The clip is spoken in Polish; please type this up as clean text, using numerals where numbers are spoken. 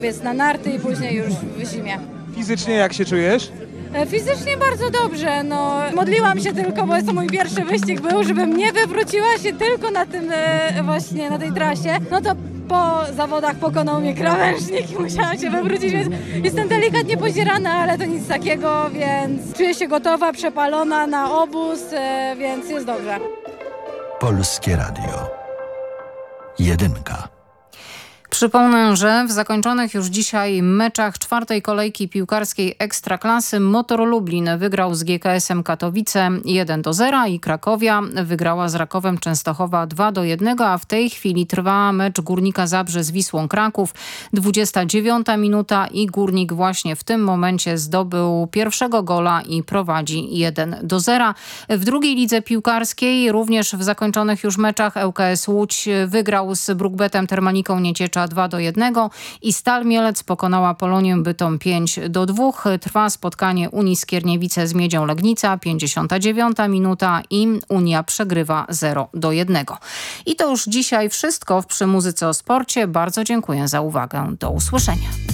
Jest na narty i później już w zimie. Fizycznie jak się czujesz? Fizycznie bardzo dobrze, modliłam się tylko, bo to mój pierwszy wyścig był, żebym nie wywróciła się tylko na tym właśnie, na tej trasie. No to po zawodach pokonał mnie krawężnik i musiałam się wywrócić, więc jestem delikatnie pozierana, ale to nic takiego, więc czuję się gotowa, przepalona na obóz, więc jest dobrze. Polskie Radio. Jedynka. Przypomnę, że w zakończonych już dzisiaj meczach czwartej kolejki piłkarskiej Ekstraklasy Motor Lublin wygrał z GKS-em Katowice 1-0 i Krakowia wygrała z Rakowem Częstochowa 2-1, a w tej chwili trwa mecz Górnika Zabrze z Wisłą Kraków. 29 minuta i Górnik właśnie w tym momencie zdobył pierwszego gola i prowadzi 1-0. W drugiej lidze piłkarskiej również w zakończonych już meczach ŁKS Łódź wygrał z Brukbetem Termaliką Nieciecza 2-1 i Stal Mielec pokonała Polonię Bytom 5-2. Trwa spotkanie Unii Skierniewice z Miedzią Legnica, 59 minuta i Unia przegrywa 0-1. I to już dzisiaj wszystko w Przy Muzyce o Sporcie. Bardzo dziękuję za uwagę. Do usłyszenia.